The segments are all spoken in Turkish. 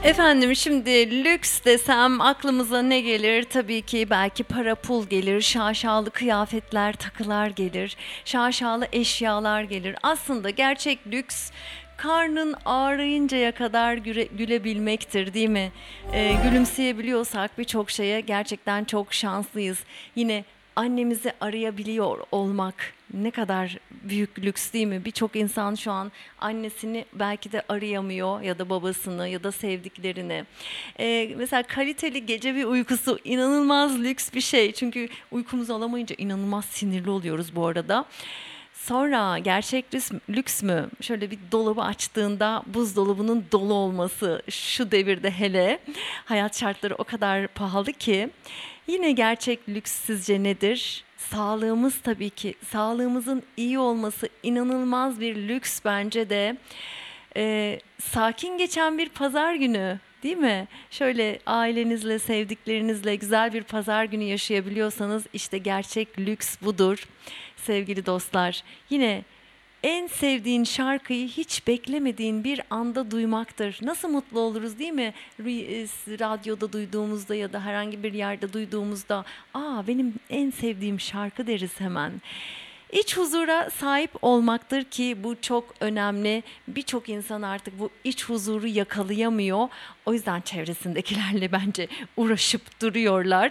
Efendim şimdi lüks desem aklımıza ne gelir? Tabii ki belki para pul gelir, şaşalı kıyafetler, takılar gelir, şaşalı eşyalar gelir. Aslında gerçek lüks karnın ağrıyıncaya kadar gülebilmektir, değil mi? Gülümseyebiliyorsak birçok şeye gerçekten çok şanslıyız. Yine annemizi arayabiliyor olmak ne kadar büyük lüks değil mi? Birçok insan şu an annesini belki de arayamıyor ya da babasını ya da sevdiklerini. Mesela kaliteli gece bir uykusu inanılmaz lüks bir şey. Çünkü uykumuzu alamayınca inanılmaz sinirli oluyoruz bu arada. Sonra gerçek lüks mü? Şöyle bir dolabı açtığında buzdolabının dolu olması şu devirde hele hayat şartları o kadar pahalı ki. Yine gerçek lüks sizce nedir? Sağlığımız tabii ki. Sağlığımızın iyi olması inanılmaz bir lüks bence de. Sakin geçen bir pazar günü, değil mi? Şöyle ailenizle, sevdiklerinizle güzel bir pazar günü yaşayabiliyorsanız işte gerçek lüks budur. Sevgili dostlar, yine en sevdiğin şarkıyı hiç beklemediğin bir anda duymaktır. Nasıl mutlu oluruz değil mi? Radyoda duyduğumuzda ya da herhangi bir yerde duyduğumuzda, "Aa benim en sevdiğim şarkı" deriz hemen. İç huzura sahip olmaktır ki bu çok önemli. Birçok insan artık bu iç huzuru yakalayamıyor. O yüzden çevresindekilerle bence uğraşıp duruyorlar.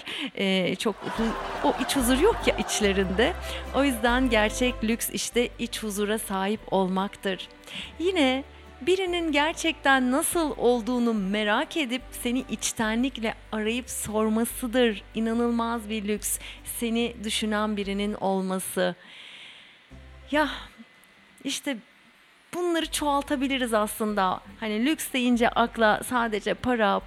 O iç huzur yok ya içlerinde. O yüzden gerçek lüks işte iç huzura sahip olmaktır. Yine birinin gerçekten nasıl olduğunu merak edip seni içtenlikle arayıp sormasıdır. İnanılmaz bir lüks. Seni düşünen birinin olması. Ya işte bunları çoğaltabiliriz aslında. Hani lüks deyince akla sadece para,